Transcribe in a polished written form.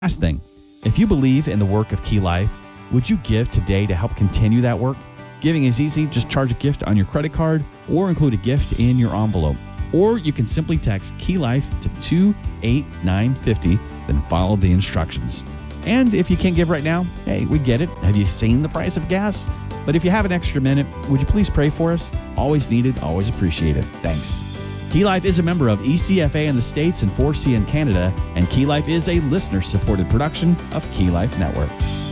Last thing, if you believe in the work of Key Life, would you give today to help continue that work? Giving is easy. Just charge a gift on your credit card or include a gift in your envelope. Or you can simply text Key Life to 28950, then follow the instructions. And if you can't give right now, hey, we get it. Have you seen the price of gas? But if you have an extra minute, would you please pray for us? Always needed, always appreciated. Thanks. Key Life is a member of ECFA in the States and 4C in Canada, and Key Life is a listener-supported production of Key Life Network.